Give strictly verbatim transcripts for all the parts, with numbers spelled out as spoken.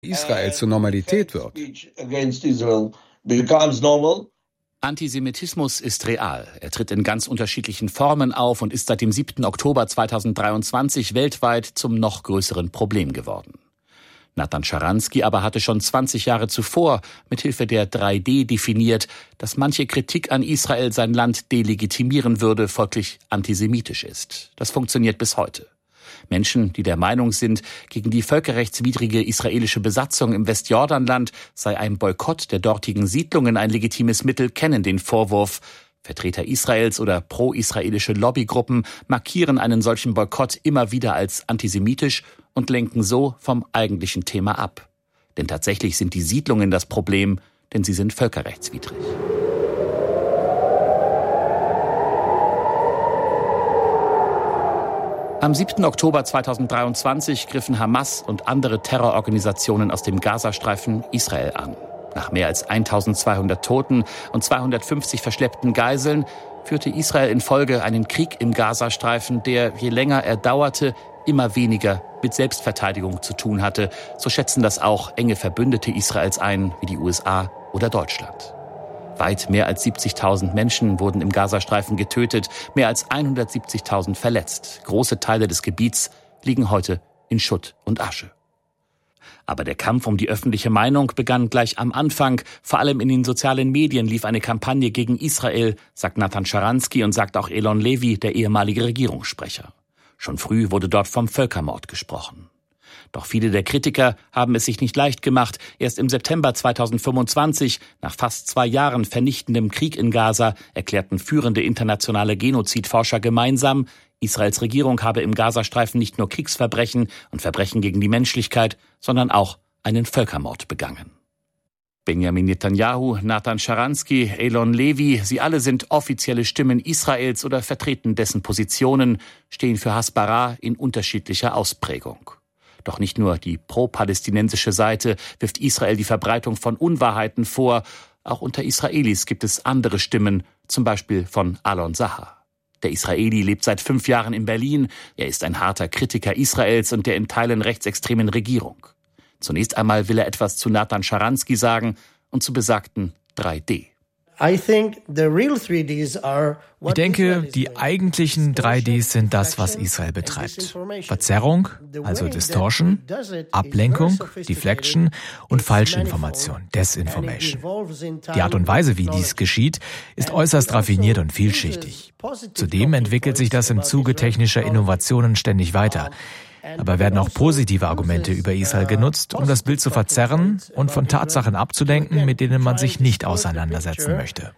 Israel zur Normalität wird. Antisemitismus ist real. Er tritt in ganz unterschiedlichen Formen auf und ist seit dem siebten Oktober zweitausenddreiundzwanzig weltweit zum noch größeren Problem geworden. Natan Sharansky aber hatte schon zwanzig Jahre zuvor mithilfe der drei D definiert, dass manche Kritik an Israel sein Land delegitimieren würde, folglich antisemitisch ist. Das funktioniert bis heute. Menschen, die der Meinung sind, gegen die völkerrechtswidrige israelische Besatzung im Westjordanland sei ein Boykott der dortigen Siedlungen ein legitimes Mittel, kennen den Vorwurf. Vertreter Israels oder pro-israelische Lobbygruppen markieren einen solchen Boykott immer wieder als antisemitisch und lenken so vom eigentlichen Thema ab. Denn tatsächlich sind die Siedlungen das Problem, denn sie sind völkerrechtswidrig. Am siebten Oktober zweitausenddreiundzwanzig griffen Hamas und andere Terrororganisationen aus dem Gazastreifen Israel an. Nach mehr als eintausendzweihundert Toten und zweihundertfünfzig verschleppten Geiseln führte Israel in Folge einen Krieg im Gazastreifen, der, je länger er dauerte, immer weniger mit Selbstverteidigung zu tun hatte. So schätzen das auch enge Verbündete Israels ein, wie die U S A oder Deutschland. Weit mehr als siebzigtausend Menschen wurden im Gazastreifen getötet, mehr als hundertsiebzigtausend verletzt. Große Teile des Gebiets liegen heute in Schutt und Asche. Aber der Kampf um die öffentliche Meinung begann gleich am Anfang. Vor allem in den sozialen Medien lief eine Kampagne gegen Israel, sagt Natan Sharansky und sagt auch Eylon Levy, der ehemalige Regierungssprecher. Schon früh wurde dort vom Völkermord gesprochen. Doch viele der Kritiker haben es sich nicht leicht gemacht. Erst im September zweitausendfünfundzwanzig, nach fast zwei Jahren vernichtendem Krieg in Gaza, erklärten führende internationale Genozidforscher gemeinsam, Israels Regierung habe im Gazastreifen nicht nur Kriegsverbrechen und Verbrechen gegen die Menschlichkeit, sondern auch einen Völkermord begangen. Benjamin Netanyahu, Natan Sharansky, Eylon Levy, sie alle sind offizielle Stimmen Israels oder vertreten dessen Positionen, stehen für Hasbara in unterschiedlicher Ausprägung. Doch nicht nur die pro-palästinensische Seite wirft Israel die Verbreitung von Unwahrheiten vor. Auch unter Israelis gibt es andere Stimmen, zum Beispiel von Alon Sahar. Der Israeli lebt seit fünf Jahren in Berlin. Er ist ein harter Kritiker Israels und der in Teilen rechtsextremen Regierung. Zunächst einmal will er etwas zu Natan Sharansky sagen und zu besagten drei D. Ich denke, die eigentlichen drei Ds sind das, was Israel betreibt. Verzerrung, also Distortion, Ablenkung, Deflection und Falschinformation, Desinformation. Die Art und Weise, wie dies geschieht, ist äußerst raffiniert und vielschichtig. Zudem entwickelt sich das im Zuge technischer Innovationen ständig weiter. Aber werden auch positive Argumente über Israel genutzt, um das Bild zu verzerren und von Tatsachen abzulenken, mit denen man sich nicht auseinandersetzen möchte.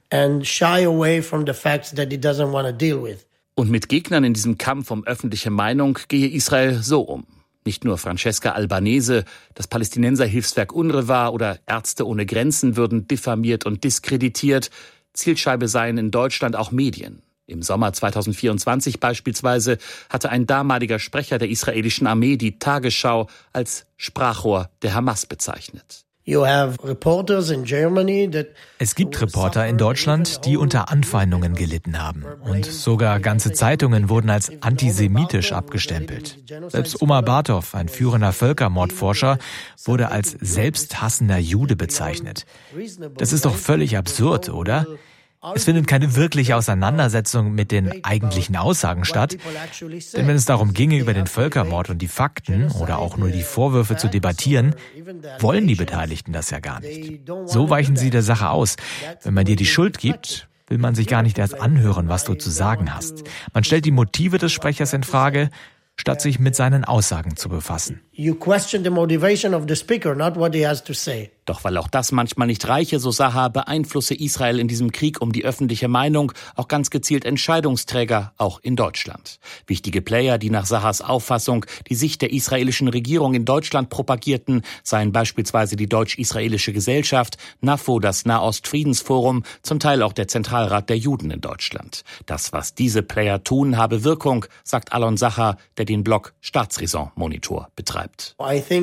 Und mit Gegnern in diesem Kampf um öffentliche Meinung gehe Israel so um. Nicht nur Francesca Albanese, das Palästinenser-Hilfswerk UNRWA oder Ärzte ohne Grenzen würden diffamiert und diskreditiert. Zielscheibe seien in Deutschland auch Medien. Im Sommer zweitausendvierundzwanzig beispielsweise hatte ein damaliger Sprecher der israelischen Armee die Tagesschau als Sprachrohr der Hamas bezeichnet. Es gibt Reporter in Deutschland, die unter Anfeindungen gelitten haben. Und sogar ganze Zeitungen wurden als antisemitisch abgestempelt. Selbst Omar Bartov, ein führender Völkermordforscher, wurde als selbsthassender Jude bezeichnet. Das ist doch völlig absurd, oder? Es findet keine wirkliche Auseinandersetzung mit den eigentlichen Aussagen statt. Denn wenn es darum ginge, über den Völkermord und die Fakten oder auch nur die Vorwürfe zu debattieren, wollen die Beteiligten das ja gar nicht. So weichen sie der Sache aus. Wenn man dir die Schuld gibt, will man sich gar nicht erst anhören, was du zu sagen hast. Man stellt die Motive des Sprechers in Frage, statt sich mit seinen Aussagen zu befassen. Doch weil auch das manchmal nicht reiche, so Sahar, beeinflusse Israel in diesem Krieg um die öffentliche Meinung auch ganz gezielt Entscheidungsträger, auch in Deutschland. Wichtige Player, die nach Sahars Auffassung die Sicht der israelischen Regierung in Deutschland propagierten, seien beispielsweise die Deutsch-Israelische Gesellschaft, NAFO, das Nahost-Friedensforum, zum Teil auch der Zentralrat der Juden in Deutschland. Das, was diese Player tun, habe Wirkung, sagt Alon Sahar, der den Blog Staatsräson Monitor betreibt. betreibt.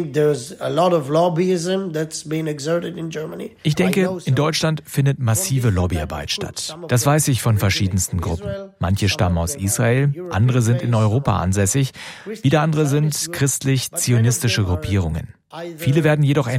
Ich denke, in Deutschland findet massive Lobbyarbeit statt. Das weiß ich von verschiedensten Gruppen. Manche stammen aus Israel, andere sind in Europa ansässig, wieder andere sind christlich-zionistische Gruppierungen. Viele werden jedoch